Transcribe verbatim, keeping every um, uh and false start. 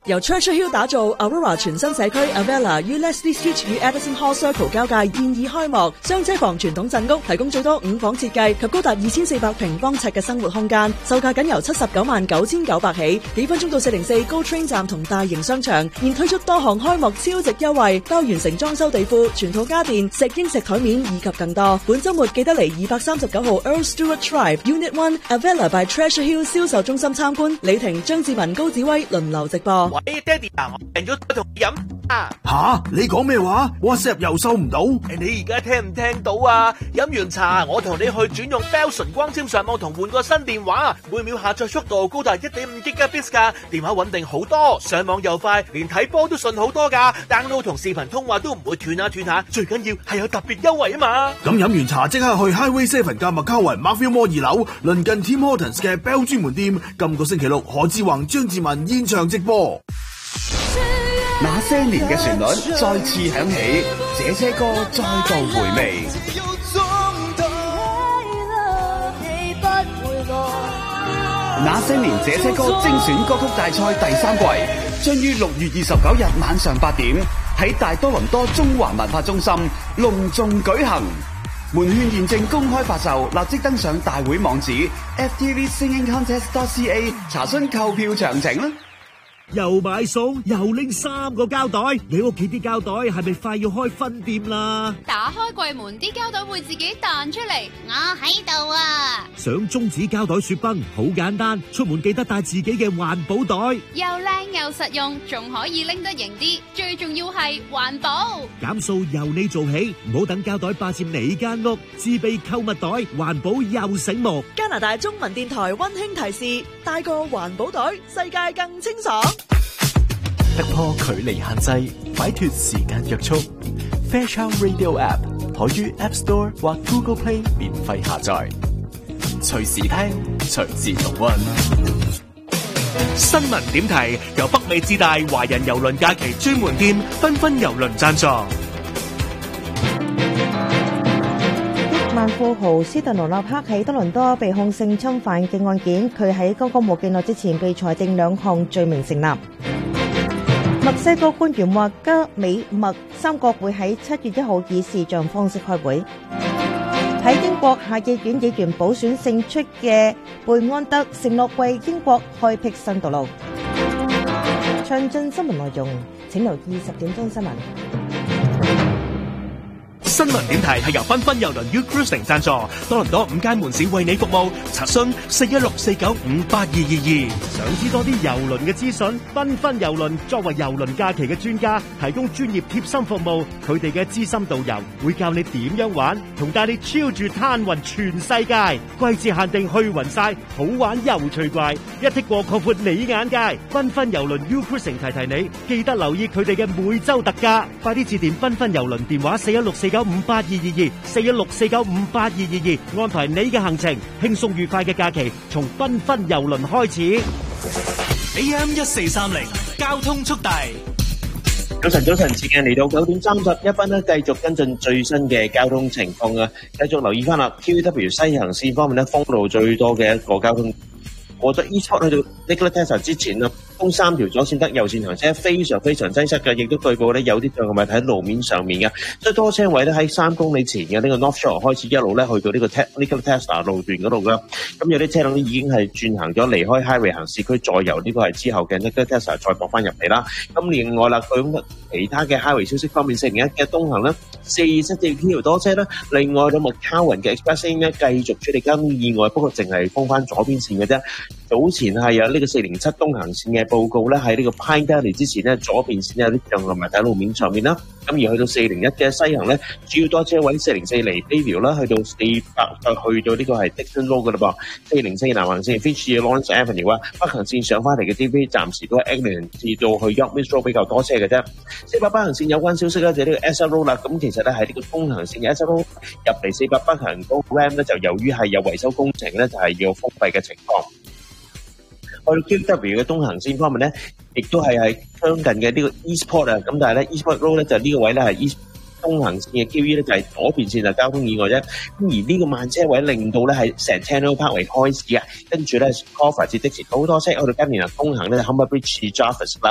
由 Churchill Hill 打造 Aurora 全新社區 Avella 於 Leslie Street 與 Edison Hall Circle 交界現已開幕，雙車房傳統鎮屋提供最多五房設計及高達二千四百平方尺嘅生活空間，售價僅由七十九萬九千九百起，幾分鐘到四零四 GO Train 站同大型商場，現推出多項開幕超值優惠，包完成裝修地庫、全套家電、石英石台面以及更多。本週末記得嚟二百三十九號 Earl Stewart Drive Unit One Avella by Treasure Hill 銷售中心參觀，李婷、張志文、高子威輪流直播。 喂，爹哋啊，我訂咗同你飲啊！ 吓，你講咩話 ？WhatsApp 又收唔到？ 你而家聽唔聽到啊？飲完茶，我同你去轉用 Bell 純光纖上網同換個新電話，每秒下載速度高達 一點五 Gigabits 噶，電話穩定好多，上網又快，連睇波都順好多噶 ，download 同視頻通話都唔會斷下斷下，最緊要係有特別優惠啊嘛！ 咁飲完茶即刻去 Highway Seven 加麥卡雲 Marvel Mall 二樓，鄰近 Tim Hortons 嘅 Bell 專門店，今個星期六何志宏、張志文現場直播。 那些年嘅旋律再次響起，這些歌再度回味。那些年這些歌精選歌曲大賽第三季將於六月二十九日晚上八點喺大多倫多中環文化中心隆重舉行。門券現正公開發售，立即登上大會網址 f t v singing contest dot c a 查詢購票詳情啦。 又買餸又拎三個膠袋，你屋企啲膠袋係咪快要開分店啦？ 打開櫃門，啲膠袋會自己彈出嚟，我喺度啊！ 想終止膠袋雪崩好簡單，出門記得帶自己嘅環保袋， 又靚又實用，仲可以拎得型啲，最重要係環保。 減數由你做起，唔好等膠袋霸佔你間屋，自備購物袋，環保又醒目。 加拿大中文電台溫馨提示：帶個環保袋，世界更清爽。 突破距離限制，擺脫時間約束。Fairchild Radio App 可於 App Store 或 Google Play 免費下載，隨時聽，隨時重溫。 新聞點題由北美至大華人郵輪假期專門店繽紛郵輪贊助。 億萬富豪斯特勞納克喺多倫多被控性侵犯嘅案件，佢喺剛剛冇幾耐之前被裁定兩項罪名成立。墨西哥官員話，加美墨三國會喺七月一號以視像方式開會。喺英國下議院議員補選勝出嘅貝安德承諾為英國開闢新道路。詳盡新聞內容，請留意十點鐘新聞。 新聞點題係由繽紛郵輪 U Cruising 贊助，多倫多五間門市為你服務，查詢四一六四九五八二二二。 想知多啲郵輪嘅資訊？繽紛郵輪作為郵輪假期嘅專家，提供專業貼心服務。佢哋嘅資深導遊會教你點樣玩，同帶你超住攤勻全世界。季節限定去勻晒，好玩又趣怪，一剔過擴闊你眼界。繽紛郵輪 U Cruising 提提你，記得留意佢哋嘅每週特價。快啲致電繽紛郵輪電話四一六四九五八二二二四一六四九五八二二二，安排你嘅行程，輕鬆愉快嘅假期從繽紛郵輪開始。 A M 一四三零交通速遞。 早晨，早晨，時間嚟到九點三十一分咧，繼續跟進最新嘅交通情況啊！繼續留意翻啦 ，Q W 西行線方面咧，封路最多嘅一個交通。我覺得 Eastport 去到 Nikola Tesla 之前啊，封三條左線得右線行車非常非常擠塞嘅，亦都據報咧有啲障礙物喺路面上面嘅，所以多車位咧喺三公里前嘅呢個 North Shore 開始一路咧去到呢個 Nikola Tesla 路段嗰度噶，咁有啲車輛已經係轉行咗離開 Highway 行市區，再由呢個係之後嘅 Nikola Tesla 再駁翻入嚟啦。咁另外啦，佢其他嘅 Highway 消息方面，星期一嘅東行咧四七四條多車啦，另外咁啊 Cowan 嘅 Express Lane 咧繼續處理交通意外，不過淨係封翻左邊線嘅啫。早前係有呢個四零七東行線嘅報告咧，喺呢個 Pine Valley 之前咧，左邊線有啲障礙物喺路面上面啦。咁而去到四零一嘅西行咧，主要多車位四零四嚟 Bayview 啦，去到四百就去到呢個係 Dixon Road 噶啦噃。四零四南行線 Fitzroy Lawrence Avenue 啊，北行線上翻嚟嘅 D V 暫時都係 Eglinton 至到去 York Minster Road 比較多車嘅啫。四百北行線有關消息咧，就係呢個 S L Road 啦。咁其實咧喺呢個東行線嘅 S L Road 入嚟四百北行嗰個 Ram 咧，就由於係有維修工程咧，就係要封閉嘅情況。去到 Q W 嘅東行線方面咧，亦都係係相近嘅呢個 Eastport 啊，咁但係咧 Eastport Road 咧就呢個位咧係 East 東行線嘅 Q E 咧就係左邊線就交通意外啫，咁而呢個慢車位令到咧係成 Centennial Parkway 開始啊，跟住咧 Crawford 至的士好多車，去到今年啊東行咧 Humber Bridge 至 Jarvis 啦。